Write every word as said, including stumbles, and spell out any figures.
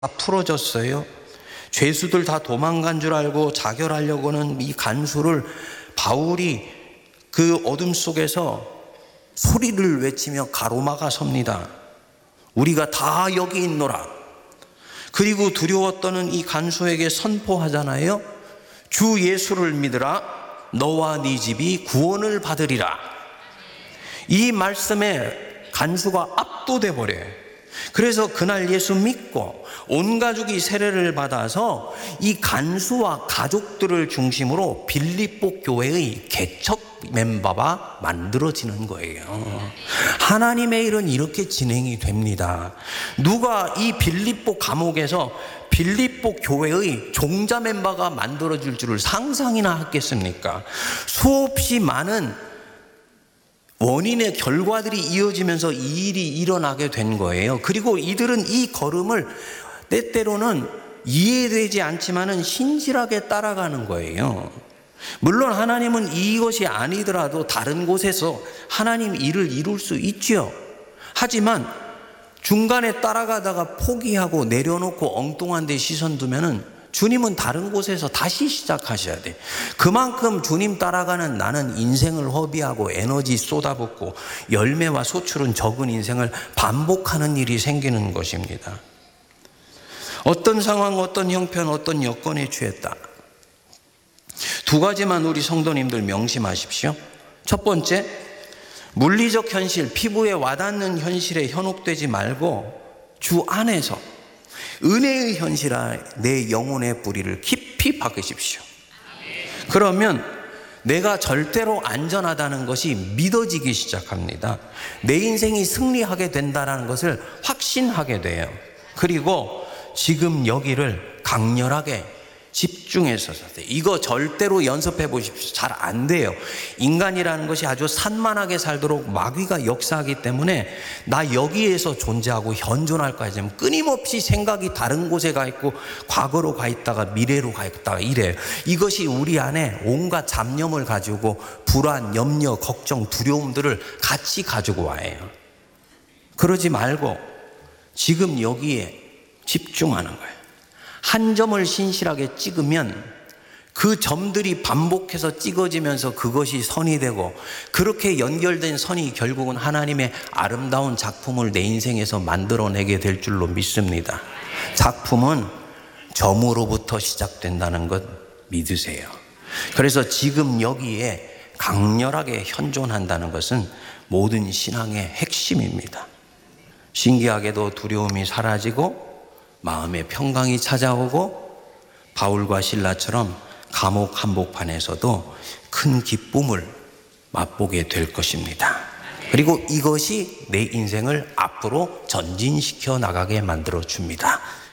다 풀어졌어요. 죄수들 다 도망간 줄 알고 자결하려고는 이 간수를 바울이 그 어둠 속에서 소리를 외치며 가로막아 섭니다. 우리가 다 여기 있노라. 그리고 두려웠던 이 간수에게 선포하잖아요. 주 예수를 믿으라. 너와 네 집이 구원을 받으리라. 이 말씀에 간수가 압도돼 버려요. 그래서 그날 예수 믿고 온 가족이 세례를 받아서 이 간수와 가족들을 중심으로 빌립보 교회의 개척 멤버가 만들어지는 거예요. 하나님의 일은 이렇게 진행이 됩니다. 누가 이 빌립보 감옥에서 빌립보 교회의 종자 멤버가 만들어질 줄을 상상이나 했겠습니까? 수없이 많은 원인의 결과들이 이어지면서 이 일이 일어나게 된 거예요. 그리고 이들은 이 걸음을 때때로는 이해되지 않지만은 신실하게 따라가는 거예요. 물론 하나님은 이것이 아니더라도 다른 곳에서 하나님 일을 이룰 수 있죠. 하지만 중간에 따라가다가 포기하고 내려놓고 엉뚱한 데 시선 두면은 주님은 다른 곳에서 다시 시작하셔야 돼. 그만큼 주님 따라가는 나는 인생을 허비하고 에너지 쏟아붓고 열매와 소출은 적은 인생을 반복하는 일이 생기는 것입니다. 어떤 상황, 어떤 형편, 어떤 여건에 취했다. 두 가지만 우리 성도님들 명심하십시오. 첫 번째, 물리적 현실, 피부에 와닿는 현실에 현혹되지 말고 주 안에서 은혜의 현실에 내 영혼의 뿌리를 깊이 박으십시오. 그러면 내가 절대로 안전하다는 것이 믿어지기 시작합니다. 내 인생이 승리하게 된다는 것을 확신하게 돼요. 그리고 지금 여기를 강렬하게 집중해서 사세요. 이거 절대로 연습해 보십시오. 잘 안 돼요. 인간이라는 것이 아주 산만하게 살도록 마귀가 역사하기 때문에 나 여기에서 존재하고 현존할까 하면 끊임없이 생각이 다른 곳에 가 있고 과거로 가 있다가 미래로 가 있다가 이래요. 이것이 우리 안에 온갖 잡념을 가지고 불안, 염려, 걱정, 두려움들을 같이 가지고 와요. 그러지 말고 지금 여기에 집중하는 거예요. 한 점을 신실하게 찍으면 그 점들이 반복해서 찍어지면서 그것이 선이 되고, 그렇게 연결된 선이 결국은 하나님의 아름다운 작품을 내 인생에서 만들어내게 될 줄로 믿습니다. 작품은 점으로부터 시작된다는 것 믿으세요. 그래서 지금 여기에 강렬하게 현존한다는 것은 모든 신앙의 핵심입니다. 신기하게도 두려움이 사라지고 마음의 평강이 찾아오고 바울과 실라처럼 감옥 한복판에서도 큰 기쁨을 맛보게 될 것입니다. 그리고 이것이 내 인생을 앞으로 전진시켜 나가게 만들어 줍니다.